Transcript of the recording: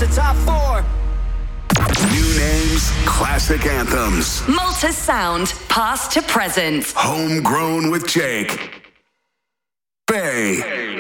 top 4. New names, classic anthems. Malta sound, past to present. Homegrown with Jake. Bay.